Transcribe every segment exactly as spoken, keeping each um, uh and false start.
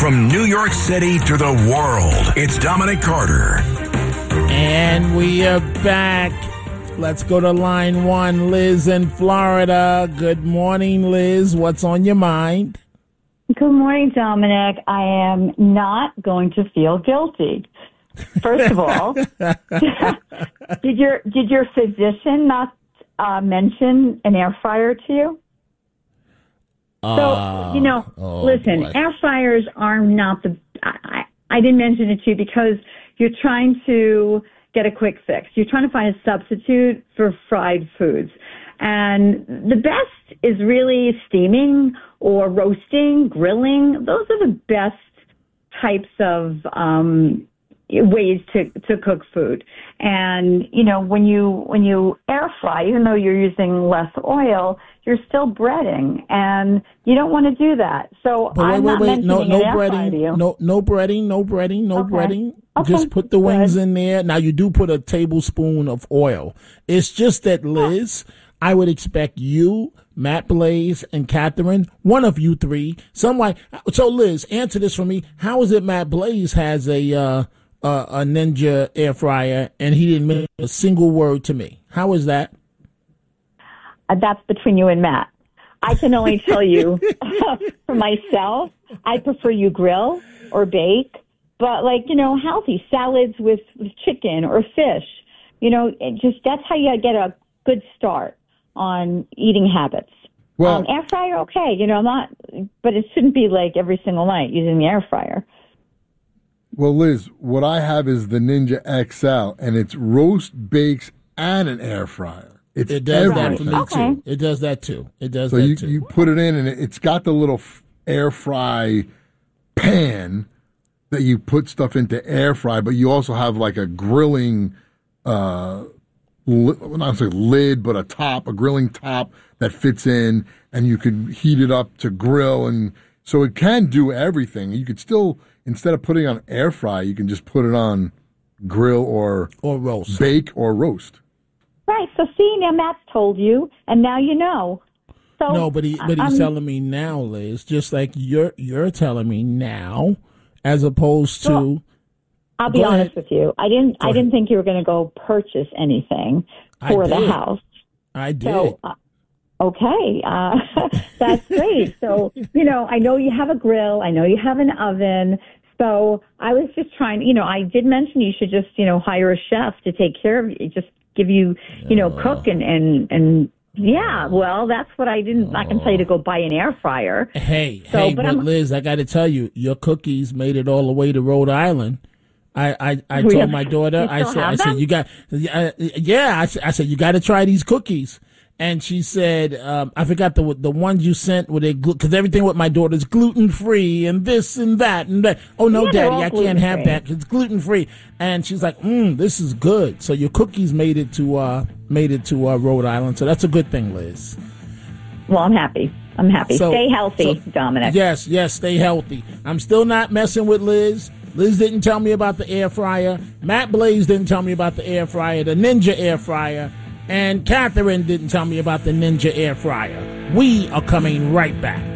From New York City to the world, it's Dominic Carter. And we are back. Let's go to line one, Liz in Florida. Good morning, Liz. What's on your mind? Good morning, Dominic. I am not going to feel guilty. First of all, did your did your physician not uh, mention an air fryer to you? Uh, so, you know, oh, listen, boy. air fryers are not the... I, I didn't mention it to you because you're trying to get a quick fix. You're trying to find a substitute for fried foods. And the best is really steaming or roasting, grilling. Those are the best types of um, ways to, to cook food. And, you know, when you when you air fry, even though you're using less oil, you're still breading, and you don't want to do that. So But wait, I'm wait, not wait. mentioning No, no an air fryer to breading. you. No, no breading. No breading. No Okay. breading. Okay, Just put the good. wings in there. Now you do put a tablespoon of oil. It's just that, Liz, I would expect you, Matt Blaze, and Catherine, one of you three, somebody. So, Liz, answer this for me. How is it Matt Blaze has a uh, uh, a Ninja air fryer and he didn't make a single word to me? How is that? Uh, that's between you and Matt. I can only tell you for myself, I prefer you grill or bake, but like, you know, healthy salads with, with chicken or fish, you know, it just, that's how you get a good start on eating habits. Well, um, air fryer, okay, you know, not, but it shouldn't be like every single night using the air fryer. well, Liz, what I have is the Ninja X L, and it's roast, bakes, and an air fryer. It's It does that for everything. me Okay. too. It does that too. It does So that you, too. you put it in, and it- it's got the little f- air fry pan that you put stuff into air fry, but you also have like a grilling, uh, li- well, not say lid, but a top, a grilling top that fits in, and you can heat it up to grill, and so it can do everything. You could still, instead of putting it on air fry, you can just put it on grill or or roast. bake or roast. Right. So see, now Matt's told you, and now you know. So No, but he but he's um, telling me now, Liz, just like you're you're telling me now, as opposed to. Well, I'll be Go honest ahead. with you. I didn't. Go I didn't think you were going to go purchase anything I for the did. house. I did. So, uh, okay, uh, that's great. So, you know, I know you have a grill. I know you have an oven. So I was just trying, you know, I did mention you should just, you know, hire a chef to take care of you, just give you, you know, cook and, and, and yeah, well, that's what I didn't, I can tell you to go buy an air fryer. Hey, So, hey, but but, I'm- Liz, I got to tell you, your cookies made it all the way to Rhode Island. I, I, I Really? told my daughter, You I still said, I have said, them? you got, uh, yeah, I, said- I said, you got to try these cookies. And she said, um, I forgot the the ones you sent with it, because everything with my daughter is gluten free and this and that and that. Oh no, Yeah, they're Daddy, all I can't have gluten-free. that 'cause it's gluten free. And she's like, mm, this is good. So your cookies made it to uh, made it to uh, Rhode Island. So that's a good thing, Liz. Well, I'm happy. I'm happy. So- Stay healthy, so- Dominic. Yes, yes, stay healthy. I'm still not messing with Liz. Liz didn't tell me about the air fryer. Matt Blaze didn't tell me about the air fryer, the Ninja air fryer. And Catherine didn't tell me about the Ninja air fryer. We are coming right back.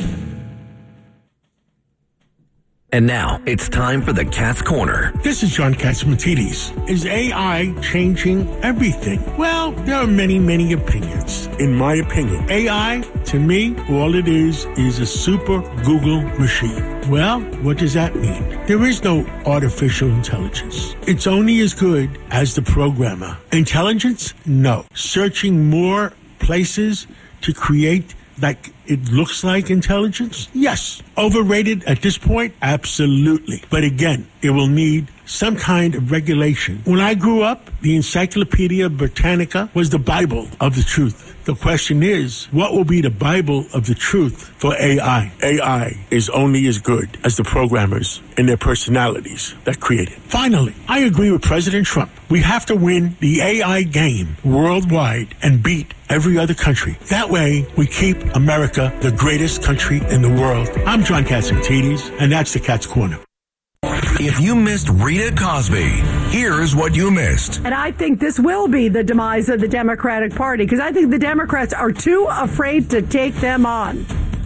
And now it's time for the Cat's Corner. This is John Catsimatidis. Is A I changing everything? Well, there are many, many opinions. In my opinion, A I, to me, all it is is a super Google machine. Well, what does that mean? There is no artificial intelligence. It's only as good as the programmer. Intelligence? No. Searching more places to create like it looks like intelligence? Yes. Overrated at this point? Absolutely. But again, it will need some kind of regulation. When I grew up, the Encyclopedia Britannica was the Bible of the truth. The question is, what will be the Bible of the truth for A I? A I is only as good as the programmers and their personalities that create it. Finally, I agree with President Trump. We have to win the A I game worldwide and beat every other country. That way, we keep America the greatest country in the world. I'm John Catsimatidis, and that's the Cat's Corner. If you missed Rita Cosby, here's what you missed. And I think this will be the demise of the Democratic Party because I think the Democrats are too afraid to take them on.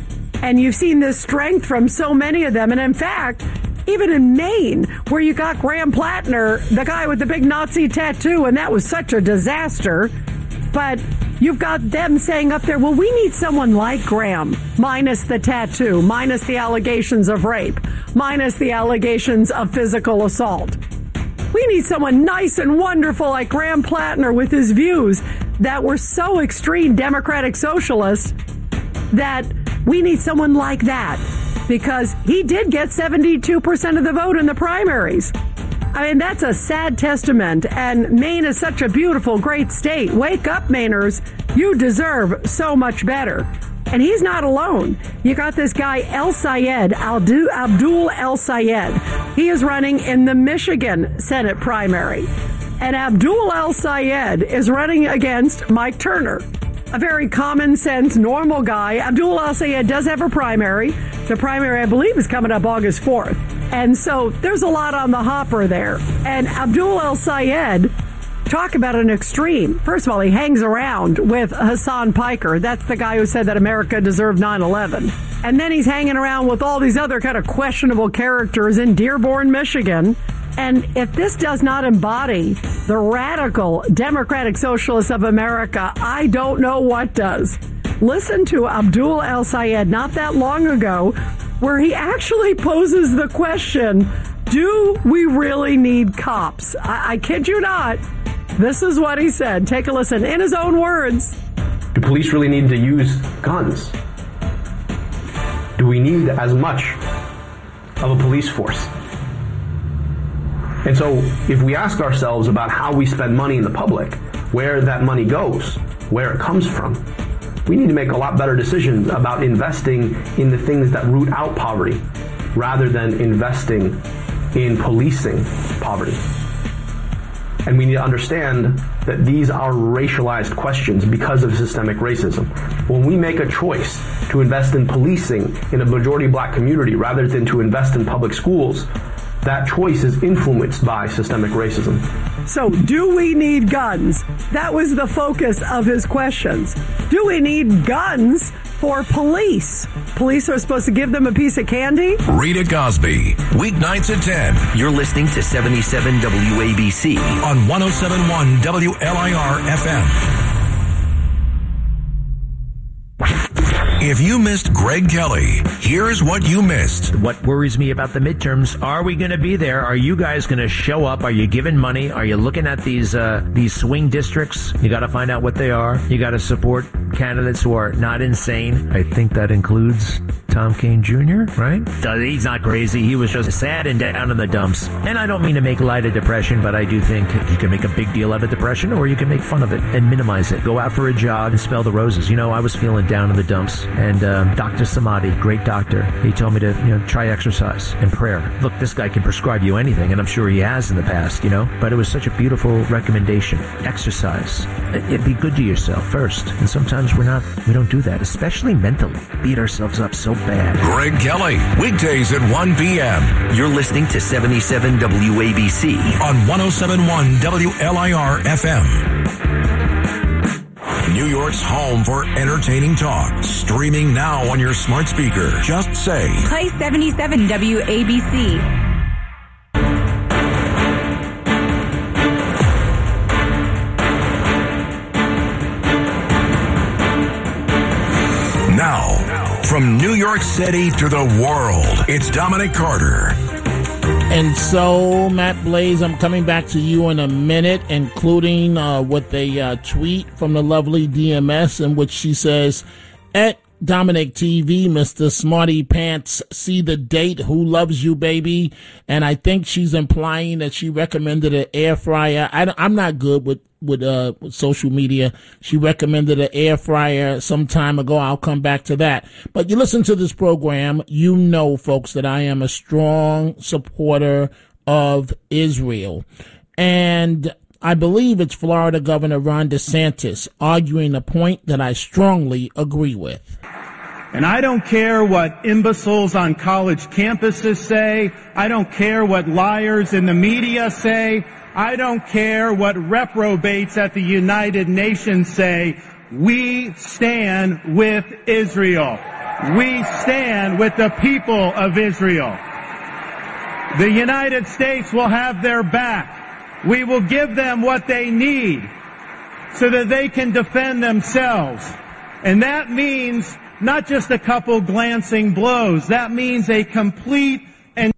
And you've seen this strength from so many of them. And in fact, even in Maine, where you got Graham Plattner, the guy with the big Nazi tattoo, and that was such a disaster. But you've got them saying up there, well, we need someone like Graham, minus the tattoo, minus the allegations of rape, minus the allegations of physical assault. We need someone nice and wonderful like Graham Plattner with his views that were so extreme Democratic Socialist that we need someone like that because he did get seventy-two percent of the vote in the primaries. I mean, that's a sad testament, and Maine is such a beautiful, great state. Wake up, Mainers. You deserve so much better. And he's not alone. You got this guy, El Sayed, Abdul El Sayed. He is running in the Michigan Senate primary. And Abdul El Sayed is running against Mike Turner, a very common sense, normal guy. Abdul El Sayed does have a primary. The primary, I believe, is coming up August fourth. And so there's a lot on the hopper there. And Abdul El Sayed, talk about an extreme. First of all, he hangs around with Hassan Piker. That's the guy who said that America deserved nine eleven. And then he's hanging around with all these other kind of questionable characters in Dearborn, Michigan. And if this does not embody the radical Democratic Socialists of America, I don't know what does. Listen to Abdul El Sayed not that long ago, where he actually poses the question, do we really need cops? I, I kid you not. This is what he said. Take a listen in his own words. Do police really need to use guns? Do we need as much of a police force? And so if we ask ourselves about how we spend money in the public, where that money goes, where it comes from, we need to make a lot better decisions about investing in the things that root out poverty rather than investing in policing poverty. And we need to understand that these are racialized questions because of systemic racism. When we make a choice to invest in policing in a majority black community rather than to invest in public schools, that choice is influenced by systemic racism. So, do we need guns? That was the focus of his questions. Do we need guns for police? Police are supposed to give them a piece of candy? Rita Cosby, weeknights at ten. You're listening to seventy-seven W A B C on one oh seven point one W L I R F M. If you missed Greg Kelly, here's what you missed. What worries me about the midterms, are we going to be there? Are you guys going to show up? Are you giving money? Are you looking at these uh, these swing districts? You got to find out what they are. You got to support candidates who are not insane. I think that includes Tom Kean Junior, right? He's not crazy. He was just sad and down in the dumps. And I don't mean to make light of depression, but I do think you can make a big deal out of depression, or you can make fun of it and minimize it. Go out for a jog and smell the roses. You know, I was feeling down in the dumps. And um, Doctor Samadi, great doctor, he told me to, you know, try exercise and prayer. Look, this guy can prescribe you anything, and I'm sure he has in the past, you know. But it was such a beautiful recommendation. Exercise. It, be good to yourself first. And sometimes we're not, we don't do that, especially mentally. Beat ourselves up so bad. Greg Kelly, weekdays at one p.m. You're listening to seventy-seven W A B C on one oh seven point one W L I R F M. New York's home for entertaining talk. Streaming now on your smart speaker. Just say, play seventy-seven W A B C. Now, from New York City to the world, it's Dominic Carter. And so, Matt Blaze, I'm coming back to you in a minute, including uh, with a uh, tweet from the lovely D M S in which she says, at Dominic T V, Mister Smarty Pants, see the date, who loves you, baby? And I think she's implying that she recommended an air fryer. I, I'm not good with with uh with social media. She recommended an air fryer some time ago. I'll come back to that. But you listen to this program, you know, folks, that I am a strong supporter of Israel. And I believe it's Florida Governor Ron DeSantis arguing a point that I strongly agree with. And I don't care what imbeciles on college campuses say. I don't care what liars in the media say. I don't care what reprobates at the United Nations say. We stand with Israel. We stand with the people of Israel. The United States will have their back. We will give them what they need so that they can defend themselves. And that means not just a couple glancing blows. That means a complete and...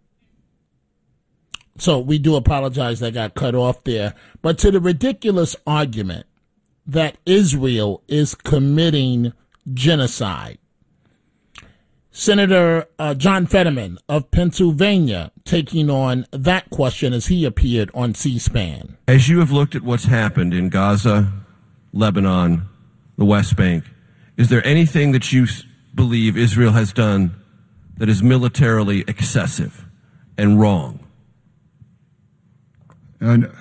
So we do apologize that got cut off there. But to the ridiculous argument that Israel is committing genocide, Senator uh, John Fetterman of Pennsylvania taking on that question as he appeared on C-SPAN. As you have looked at what's happened in Gaza, Lebanon, the West Bank, is there anything that you believe Israel has done that is militarily excessive and wrong? Uh, no.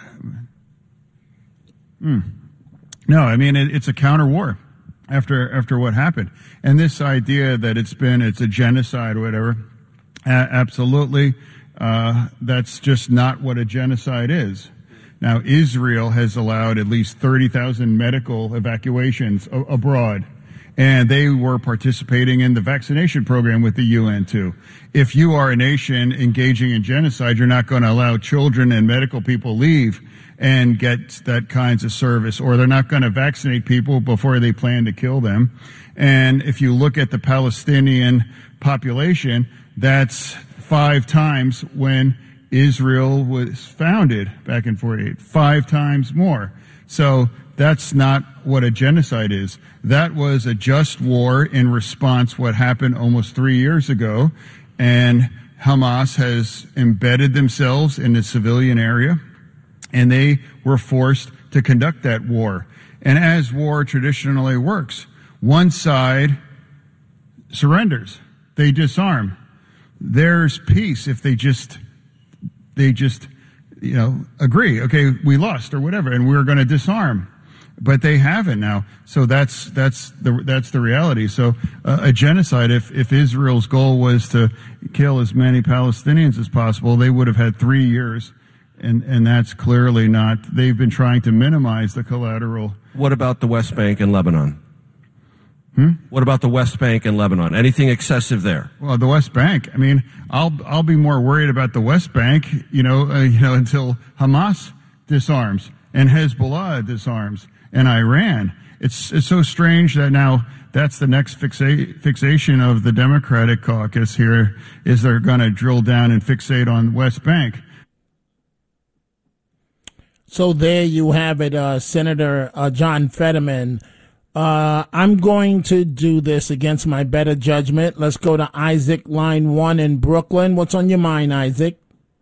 Hmm. no, I mean, it, it's a counter war after after what happened. And this idea that it's been, it's a genocide or whatever, a- absolutely, uh, that's just not what a genocide is. Now, Israel has allowed at least thirty thousand medical evacuations a- abroad. And they were participating in the vaccination program with the U N too. If you are a nation engaging in genocide, you're not going to allow children and medical people leave and get that kinds of service, or they're not going to vaccinate people before they plan to kill them. And if you look at the Palestinian population, that's five times when Israel was founded back in forty-eight, five times more. So that's not what a genocide is. That was a just war in response to what happened almost three years ago. And Hamas has embedded themselves in the civilian area, and they were forced to conduct that war. And as war traditionally works, one side surrenders. They disarm. There's peace if they just, they just, you know, agree. Okay, we lost or whatever, and we're going to disarm. But they haven't now. So that's, that's the, that's the reality. So uh, a genocide, if, if Israel's goal was to kill as many Palestinians as possible, they would have had three years. And, and that's clearly not, they've been trying to minimize the collateral. What about the West Bank and Lebanon? Hmm? What about the West Bank and Lebanon? Anything excessive there? Well, the West Bank, I mean, I'll, I'll be more worried about the West Bank, you know, uh, you know, until Hamas disarms and Hezbollah disarms and Iran. It's, it's so strange that now that's the next fixa- fixation of the Democratic caucus here, is they're going to drill down and fixate on the West Bank. So there you have it, uh, Senator uh, John Fetterman. Uh, I'm going to do this against my better judgment. Let's go to Isaac, line one in Brooklyn. What's on your mind, Isaac?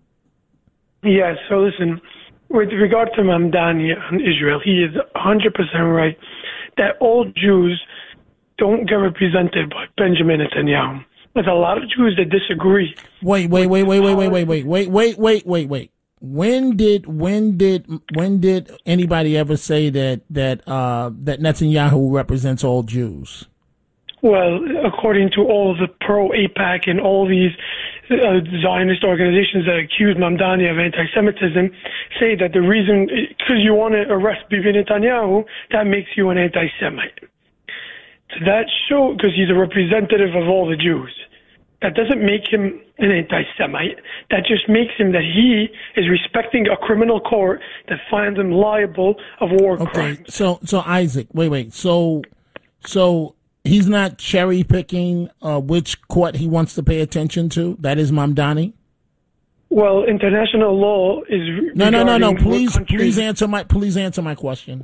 Yeah, so listen, with regard to Mamdani and Israel, he is one hundred percent right that all Jews don't get represented by Benjamin Netanyahu. There's a lot of Jews that disagree. Wait, wait, wait, wait, wait, wait, wait, wait, wait, wait, wait, wait, wait. When did when did when did anybody ever say that that uh, that Netanyahu represents all Jews? Well, according to all the pro-AIPAC and all these uh, Zionist organizations that accuse Mamdani of anti-Semitism, say that the reason, because you want to arrest Bibi Netanyahu, that makes you an anti-Semite. So that shows, because he's a representative of all the Jews. That doesn't make him an anti-Semite. That just makes him that he is respecting a criminal court that finds him liable of war okay, crimes. So, so Isaac, wait, wait. So, so he's not cherry picking uh, which court he wants to pay attention to. That is Mamdani. Well, international law is no, no, no, no. regarding what Please, countries- please answer my please answer my question.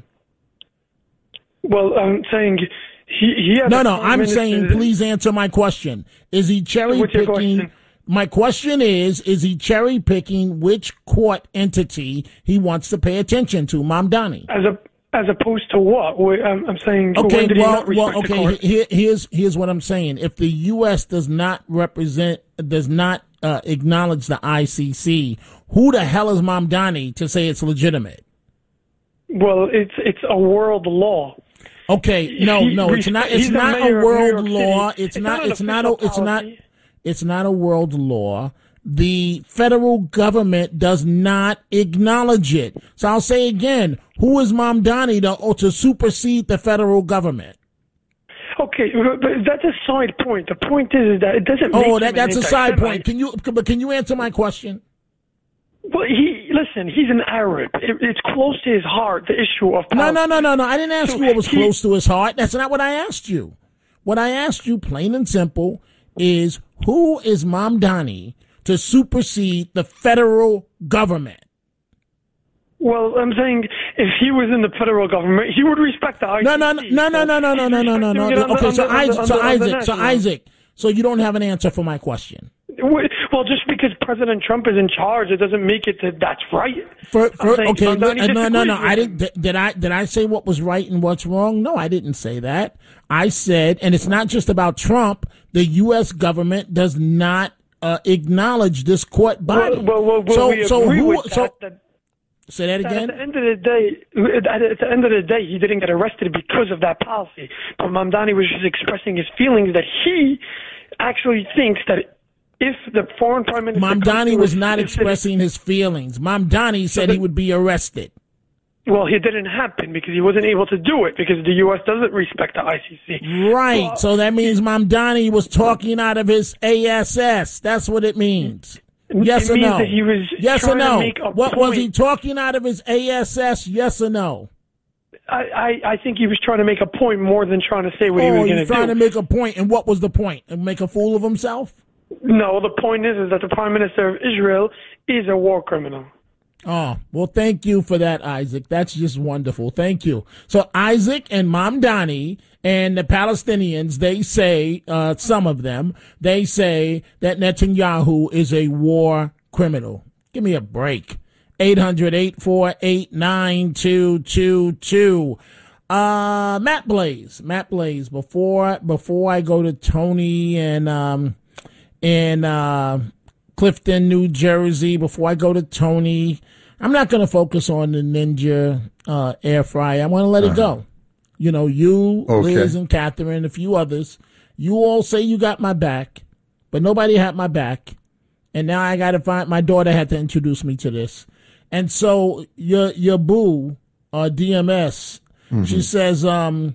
Well, I'm saying he he has No, a no. prime I'm minister saying that- please answer my question. Is he cherry What's your picking? question? My question is: Is he cherry picking which court entity he wants to pay attention to? Mamdani. As a as opposed to what? Wait, I'm, I'm saying. Okay, when did he well, not respect well, the okay. court? Here, here's here's what I'm saying. If the U S does not represent, does not uh, acknowledge the I C C, who the hell is Mamdani to say it's legitimate? Well, it's it's a world law. Okay, no, He- no, it's not. It's he's the not a mayor of New world York law. City. It's It's not. not an It's not. A, official it's not. policy. It's not a world law. The federal government does not acknowledge it. So I'll say again: who is Mamdani to or to supersede the federal government? Okay, but that's a side point. The point is that it doesn't make Oh, him that, an that's a side anti-Semite. point. Can you, but can you answer my question? Well, he listen. He's an Arab. It, it's close to his heart. The issue of No, Palestine. no, no, no, no. I didn't ask So you what was he- close to his heart. That's not what I asked you. What I asked you, plain and simple, is who is Mamdani to supersede the federal government? Well, I'm saying if he was in the federal government, he would respect the I C C. No, no, no, no, no, no, no, no, no, no, no. He's respecting it on the- Okay, on so the- on the- Isaac, on so the- on the Isaac, so national. Isaac, so you don't have an answer for my question. Well, just because President Trump is in charge, it doesn't make it that that's right. For, I'm for, saying okay, no, Mamdani no, no, no. disagrees I with him. didn't. Did, did I? Did I say what was right and what's wrong? No, I didn't say that. I said, and it's not just about Trump. The U S government does not uh, acknowledge this court body. Well, well, well, so, we so agree who? with that, so that- say that At again. the end of the day, at at the end of the day, he didn't get arrested because of that policy. But Mamdani was just expressing his feelings that he actually thinks that if the foreign prime minister comes Mamdani to was his- not his- expressing his feelings. Mamdani said he would be arrested. Well, it didn't happen because he wasn't able to do it because the U S doesn't respect the I C C. Right. Well, So that means Mamdani was talking out of his A S S. That's what it means. Yes it or means no? that he was Yes or trying to no? make a What was he point. talking out of his A S S? Yes or no? I, I, I think he was trying to make a point more than trying to say what he Oh, was going he's to trying do. to make a point. And what was the point? And make a fool of himself? No, the point is, is that the prime minister of Israel is a war criminal. Oh, well, thank you for that, Isaac. That's just wonderful. Thank you. So Isaac and Mamdani and the Palestinians, they say, uh, some of them, they say that Netanyahu is a war criminal. Give me a break. eight hundred, eight four eight, nine two two two. Uh, Matt Blaze, Matt Blaze, before, before I go to Tony and, um, in, uh, Clifton, New Jersey, before I go to Tony, I'm not going to focus on the Ninja, uh, air fryer. I want to let it go. You know, you, Okay. Liz and Catherine, a few others, you all say you got my back, but nobody had my back. And now I got to find, my daughter had to introduce me to this. And so your, your boo, uh, D M S, she says, um,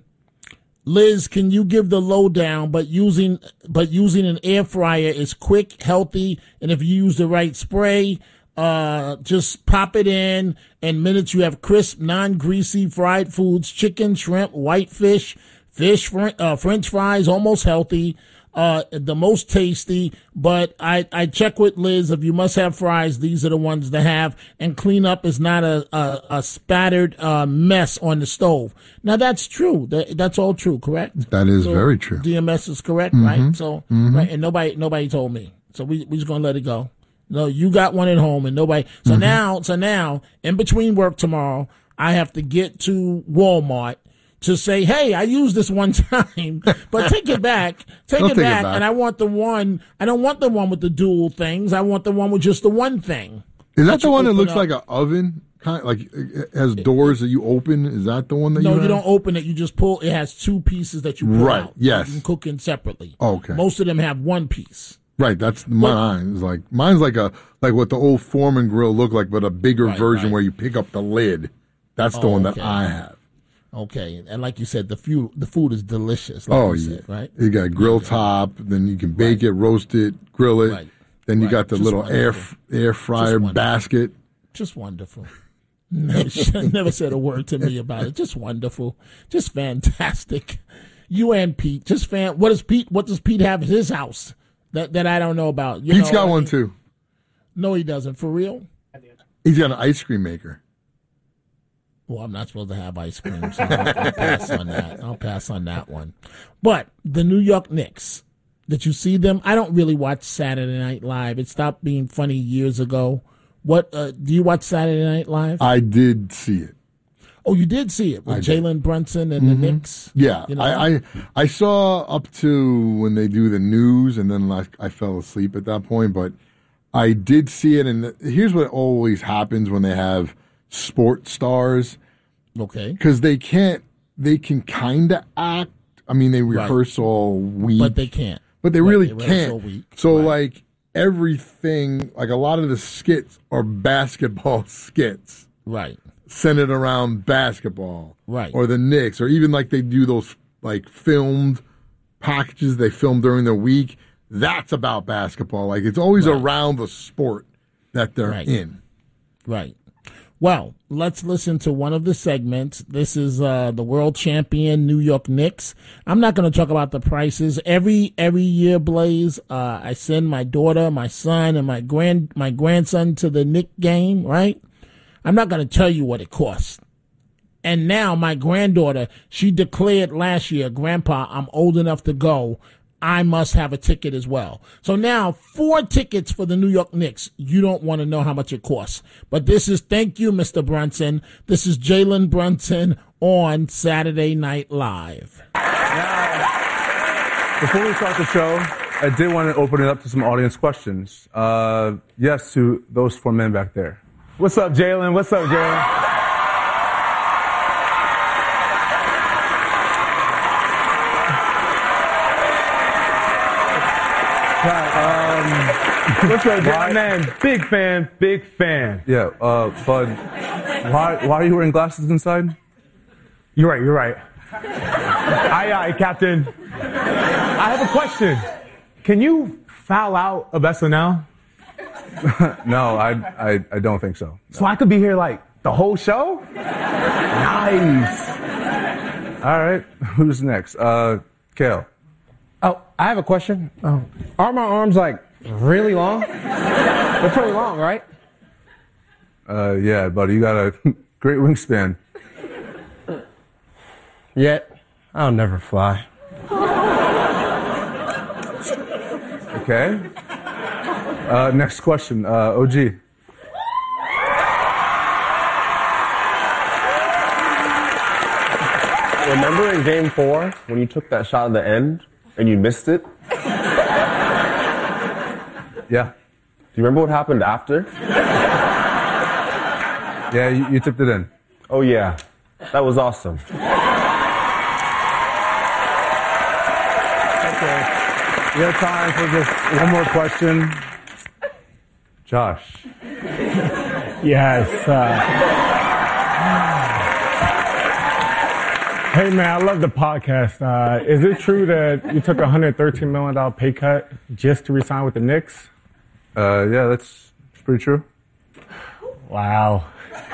Liz, can you give the lowdown? But using, but using an air fryer is quick, healthy, and if you use the right spray, uh, just pop it in. In minutes, you have crisp, non-greasy fried foods: chicken, shrimp, white fish, fish, fr- uh, French fries, almost healthy. Uh, the most tasty, but I, I check with Liz. If you must have fries, these are the ones to have. And cleanup is not a, a, a spattered, uh, mess on the stove. Now that's true. That, that's all true, correct? That is So very true. D M S is correct, Mhm. right? So, Mhm. right. And nobody, nobody told me. So we, we just gonna let it go. No, you got one at home and nobody. So Mhm. now, so now in between work tomorrow, I have to get to Walmart to say, hey, I used this one time, but take it back, take, Don't it, take it back, back. and I want the one, I don't want the one with the dual things, I want the one with just the one thing. Is that That the you one that open looks up. like an oven? Kind like it has doors that you open. Is that the one that No, you you have? don't open it, you just pull, it has two pieces that you pull Right, out. yes. You can cook in separately. Okay. Most of them have one piece. Right, that's mine. It's like mine's like a like what the old Foreman grill looked like, but a bigger Right, version right. where you pick up the lid. That's the Oh, one okay. that I have. Okay, and like you said, the food the food is delicious. Like Oh you yeah, said, right? You got a grill top, then you can bake it, roast it, grill it. Right. Then you Right. got the Just little air wonderful. air fryer wonderful. basket. Just wonderful. Never, never said a word to me about it. Just wonderful. Just fantastic. You and Pete, just fan. What does Pete? What does Pete have at his house that that I don't know about? You Pete's know, got I one mean- too. No, he doesn't. For real? He's got an ice cream maker. Well, I'm not supposed to have ice cream, so I'll, I'll pass on that. I'll pass on that one. But the New York Knicks, did you see them? I don't really watch Saturday Night Live. It stopped being funny years ago. What uh, do you watch Saturday Night Live? I did see it. Oh, you did see it I with did. Jalen Brunson and the Knicks. Yeah, You know? I, I I saw up to when they do the news, and then I, I fell asleep at that point. But I did see it, and here's what always happens when they have sports stars, Okay, because they can't, they can kind of act. I mean, they rehearse all week, but they can't. but they Right, really they rehearse can't. all week. So like everything, like a lot of the skits are basketball skits. Right. Centered around basketball, Right. or the Knicks, or even like they do those like filmed packages they film during the week. That's about basketball. Like, it's always right. around the sport that they're right. in. Right. Well, let's listen to one of the segments. This is uh, the world champion New York Knicks. I'm not going to talk about the prices. Every every year, Blaze, uh, I send my daughter, my son, and my grand my grandson to the Knicks game, right? I'm not going to tell you what it costs. And now my granddaughter, she declared last year, Grandpa, I'm old enough to go. I must have a ticket as well. So now four tickets for the New York Knicks. You don't want to know how much it costs. But this is, thank you, Mister Brunson. This is Jalen Brunson on Saturday Night Live. Now, before we start the show, I did want to open it up to some audience questions. Uh, yes, to those four men back there. What's up, Jalen? What's up, Jalen? Um, what's up, Jalen? Man, big fan, big fan. Yeah, uh, Bud, why, why are you wearing glasses inside? You're right, you're right. Aye, aye, Captain. I have a question. Can you foul out of S N L? No, I, I, I don't think so. No. So I could be here, like, the whole show? Nice. All right, who's next? Uh, Kale. Oh, I have a question. Oh. Are my arms, like, really long? They're pretty long, right? Uh, yeah, buddy, you got a great wingspan. Yet, I'll never fly. Okay. Uh, next question, uh, O G. Remember in game four when you took that shot at the end and you missed it? Yeah. Do you remember what happened after? Yeah, you, you tipped it in. Oh, yeah. That was awesome. Okay. We have time for just one more question. Josh. Yes. Uh, hey, man, I love the podcast. Uh, is it true that you took a one hundred thirteen million dollars pay cut just to resign with the Knicks? Uh, yeah, that's pretty true. Wow.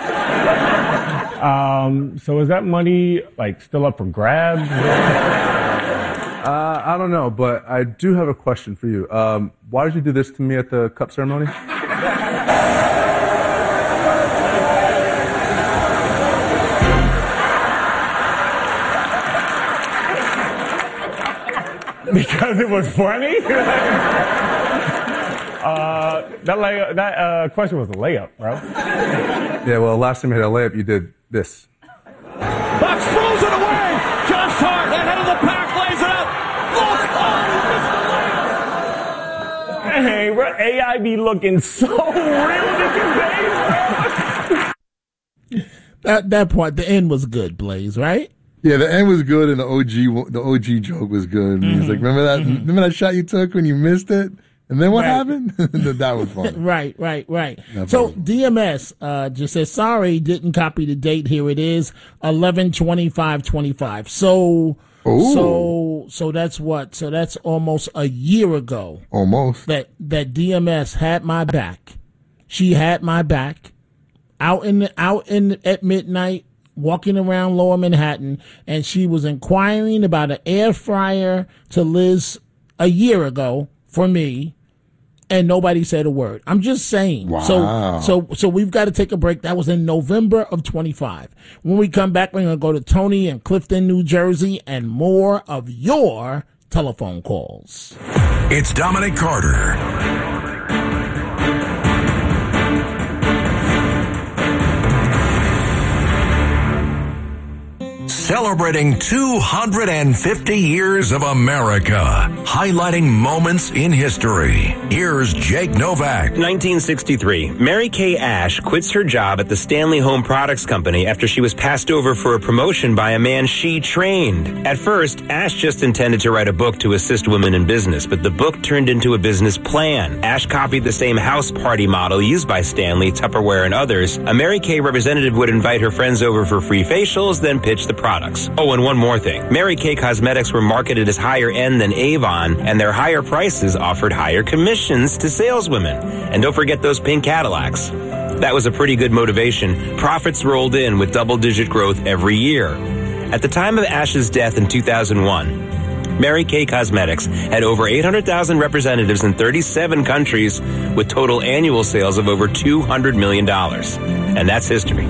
um, so is that money, like, still up for grabs? Uh, I don't know, but I do have a question for you. Um, why did you do this to me at the cup ceremony? Because it was funny? uh, that lay- that uh, question was a layup, bro. Yeah, well, last time you had a layup, you did this. Bucks throws it away. Josh Hart ahead of the pack, lays it up. Look, oh, hey, bro, A I be looking so real these days, bro. That that part, the end was good, Blaze, right? Yeah, the end was good, and the O G the O G joke was good. Mm-hmm. He's like, "Remember that? Mm-hmm. Remember that shot you took when you missed it?" And then what right. happened? That was fun. Right, right, right. That's so awesome. D M S uh, just says, sorry, didn't copy the date. Here it is, eleven twenty-five twenty-five. So, Ooh. so, so that's what? So that's almost a year ago. Almost. That that D M S had my back. She had my back. Out in the, out in at midnight, walking around Lower Manhattan, and she was inquiring about an air fryer to Liz a year ago for me. And nobody said a word. I'm just saying. Wow. So, so, so we've got to take a break. That was in November of twenty-five. When we come back, we're going to go to Tony in Clifton, New Jersey, and more of your telephone calls. It's Dominic Carter. Celebrating two hundred fifty years of America, highlighting moments in history. Here's Jake Novak. nineteen sixty-three, Mary Kay Ash quits her job at the Stanley Home Products Company after she was passed over for a promotion by a man she trained. At first, Ash just intended to write a book to assist women in business, but the book turned into a business plan. Ash copied the same house party model used by Stanley, Tupperware, and others. A Mary Kay representative would invite her friends over for free facials, then pitch the product. products. Oh, and one more thing. Mary Kay Cosmetics were marketed as higher end than Avon, and their higher prices offered higher commissions to saleswomen. And don't forget those pink Cadillacs. That was a pretty good motivation. Profits rolled in with double-digit growth every year. At the time of Ash's death in two thousand one, Mary Kay Cosmetics had over eight hundred thousand representatives in thirty-seven countries with total annual sales of over two hundred million dollars. And that's history.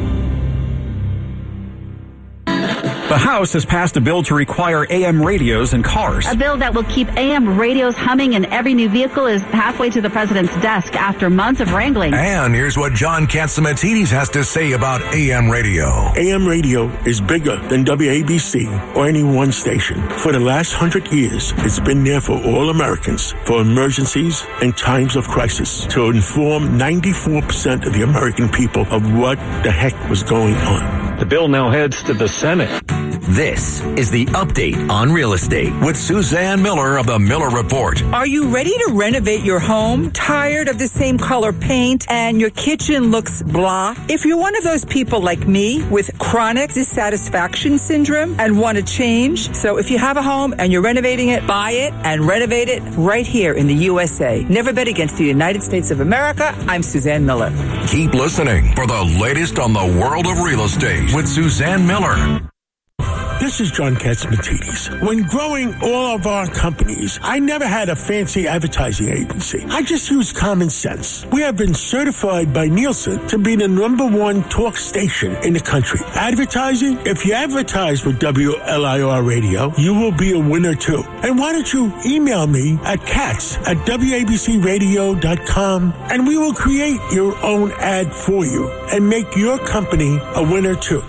The House has passed a bill to require A M radios in cars. A bill that will keep A M radios humming in every new vehicle is halfway to the president's desk after months of wrangling. And here's what John Catsimatidis has to say about A M radio. A M radio is bigger than W A B C or any one station. For the last hundred years, it's been there for all Americans, for emergencies and times of crisis, to inform ninety-four percent of the American people of what the heck was going on. The bill now heads to the Senate. This is the update on real estate with Suzanne Miller of the Miller Report. Are you ready to renovate your home? Tired of the same color paint and your kitchen looks blah? If you're one of those people like me with chronic dissatisfaction syndrome and want to change, so if you have a home and you're renovating it, buy it and renovate it right here in the U S A. Never bet against the United States of America. I'm Suzanne Miller. Keep listening for the latest on the world of real estate with Suzanne Miller. This is John Catsimatidis. When growing all of our companies, I never had a fancy advertising agency. I just used common sense. We have been certified by Nielsen to be the number one talk station in the country. Advertising? If you advertise with W L I R Radio, you will be a winner too. And why don't you email me at cats at W A B C radio dot com and we will create your own ad for you and make your company a winner too.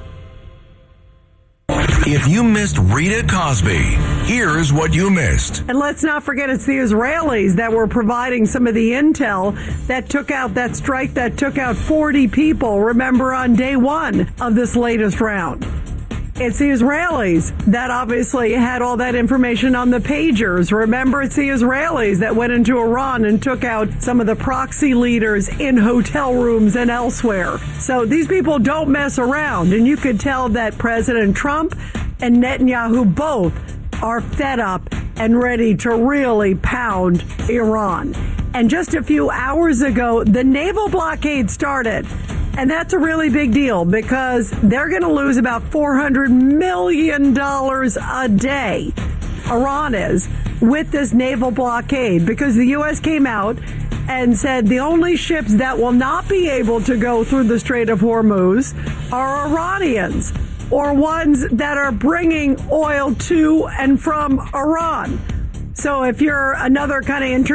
If you missed Rita Cosby, here's what you missed. And let's not forget it's the Israelis that were providing some of the intel that took out that strike that took out forty people, remember, on day one of this latest round. It's the Israelis that obviously had all that information on the pagers. Remember, it's the Israelis that went into Iran and took out some of the proxy leaders in hotel rooms and elsewhere. So these people don't mess around. And you could tell that President Trump and Netanyahu both are fed up and ready to really pound Iran. And just a few hours ago, the naval blockade started. And that's a really big deal because they're going to lose about four hundred million dollars a day, Iran is, with this naval blockade, because the U S came out and said the only ships that will not be able to go through the Strait of Hormuz are Iranians or ones that are bringing oil to and from Iran. So if you're another kind of